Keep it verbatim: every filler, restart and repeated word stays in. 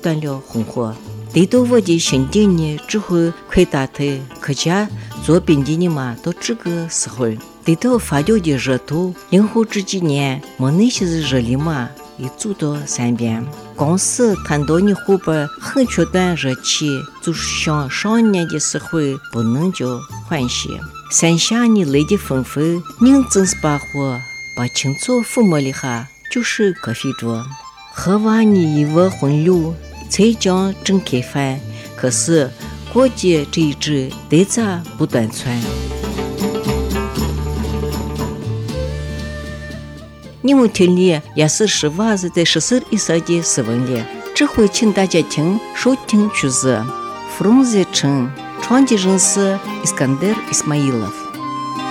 断了红火。对到我的兄弟呢，只会亏大头，可家做兵的嘛，到这个时候，对到发酵的热度，任何这几年，我那些是热力嘛，也做到三遍。光是谈到你伙伴很缺段热气，就是像上年的时候，不能叫欢喜。三下你累的纷纷，人真是把火把清楚抚摸了下，就是咖啡桌。喝完你一碗红油，才将正开饭。可是过节这一支对咋不断传？你们听里也是十娃子在十四以上的诗文里，这回请大家听收听曲子《From the Chen》，唱的人是 Iskander Ismailov。